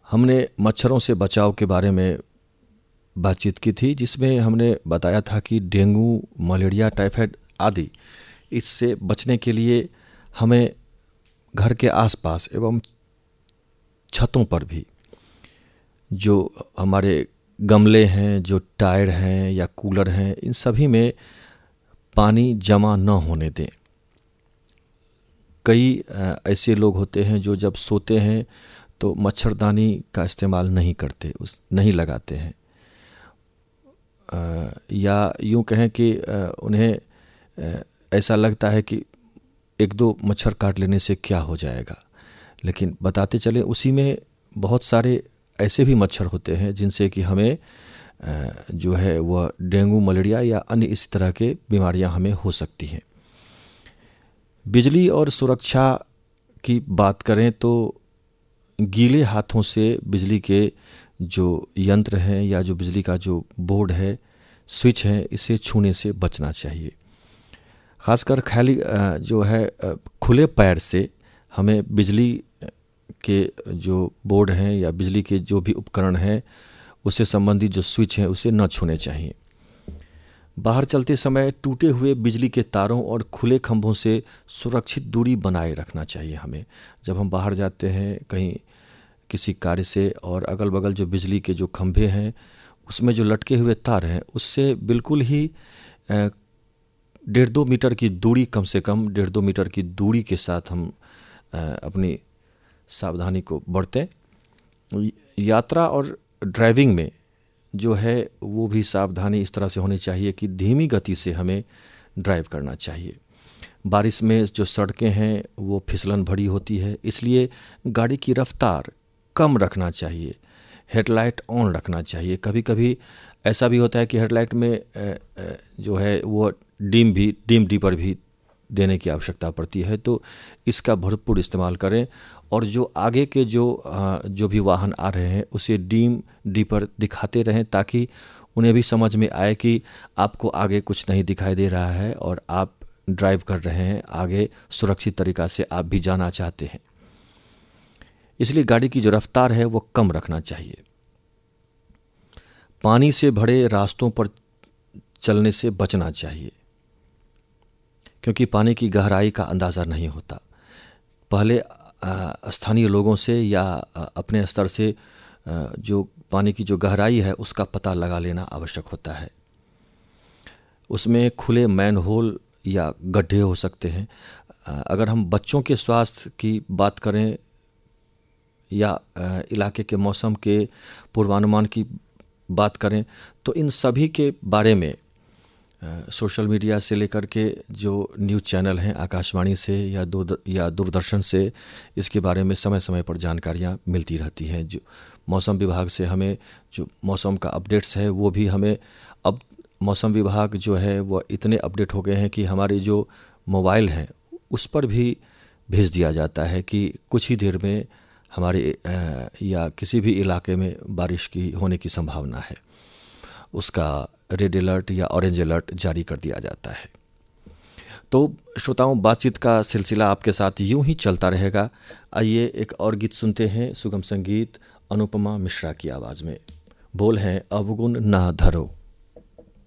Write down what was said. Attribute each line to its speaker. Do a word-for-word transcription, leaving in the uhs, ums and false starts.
Speaker 1: हमने मच्छरों से बचाव के बारे में बातचीत की थी, जिसमें हमने बताया था कि डेंगू, मलेरिया, टाइफाइड आदि इससे बचने के लिए हमें घर के आसपास एवं छतों पर भी जो हमारे गमले हैं, जो टायर हैं या कूलर हैं, इन सभी में पानी जमा न होने दें। कई ऐसे लोग होते हैं जो जब सोते हैं तो मच्छरदानी का इस्तेमाल नहीं करते, उस नहीं लगाते हैं, या यूँ कहें कि उन्हें ऐसा लगता है कि एक दो मच्छर काट लेने से क्या हो जाएगा। लेकिन बताते चले उसी में बहुत सारे ऐसे भी मच्छर होते हैं जिनसे कि हमें जो है वह डेंगू, मलेरिया या अन्य इसी तरह के बीमारियां हमें हो सकती हैं। बिजली और सुरक्षा की बात करें तो गीले हाथों से बिजली के जो यंत्र हैं या जो बिजली का जो बोर्ड है, स्विच है, इसे छूने से बचना चाहिए। ख़ासकर खाली जो है खुले पैर से हमें बिजली के जो बोर्ड हैं या बिजली के जो भी उपकरण हैं उससे संबंधित जो स्विच हैं उसे न छूने चाहिए। बाहर चलते समय टूटे हुए बिजली के तारों और खुले खंभों से सुरक्षित दूरी बनाए रखना चाहिए हमें। जब हम बाहर जाते हैं कहीं किसी कार्य से, और अगल बगल जो बिजली के जो खंभे हैं उसमें जो लटके हुए तार हैं उससे बिल्कुल ही डेढ़ दो मीटर की दूरी, कम से कम डेढ़ दो मीटर की दूरी के साथ हम अपनी सावधानी को बरतें। यात्रा और ड्राइविंग में जो है वो भी सावधानी इस तरह से होनी चाहिए कि धीमी गति से हमें ड्राइव करना चाहिए। बारिश में जो सड़कें हैं वो फिसलन भरी होती है, इसलिए गाड़ी की रफ्तार कम रखना चाहिए। हेडलाइट ऑन रखना चाहिए। कभी कभी ऐसा भी होता है कि हेडलाइट में जो है वो डिम भी डिम डीपर भी देने की आवश्यकता पड़ती है, तो इसका भरपूर इस्तेमाल करें। और जो आगे के जो जो भी वाहन आ रहे हैं उसे डीम डीपर दिखाते रहें ताकि उन्हें भी समझ में आए कि आपको आगे कुछ नहीं दिखाई दे रहा है और आप ड्राइव कर रहे हैं, आगे सुरक्षित तरीक़ा से आप भी जाना चाहते हैं। इसलिए गाड़ी की जो रफ्तार है वो कम रखना चाहिए। पानी से भरे रास्तों पर चलने से बचना चाहिए, क्योंकि पानी की गहराई का अंदाज़ा नहीं होता। पहले स्थानीय लोगों से या अपने स्तर से जो पानी की जो गहराई है उसका पता लगा लेना आवश्यक होता है। उसमें खुले मैनहोल या गड्ढे हो सकते हैं। अगर हम बच्चों के स्वास्थ्य की बात करें या इलाके के मौसम के पूर्वानुमान की बात करें तो इन सभी के बारे में सोशल मीडिया से लेकर के जो न्यूज़ चैनल हैं, आकाशवाणी से या दूर या दूरदर्शन से, इसके बारे में समय समय पर जानकारियाँ मिलती रहती हैं। जो मौसम विभाग से हमें जो मौसम का अपडेट्स है वो भी हमें, अब मौसम विभाग जो है वो इतने अपडेट हो गए हैं कि हमारे जो मोबाइल हैं उस पर भी भेज दिया जाता है कि कुछ ही देर में हमारे या किसी भी इलाके में बारिश की होने की संभावना है। उसका रेड अलर्ट या ऑरेंज अलर्ट जारी कर दिया जाता है। तो श्रोताओं, बातचीत का सिलसिला आपके साथ यूं ही चलता रहेगा। आइए एक और गीत सुनते हैं, सुगम संगीत अनुपमा मिश्रा की आवाज़ में। बोल हैं अवगुण ना धरो।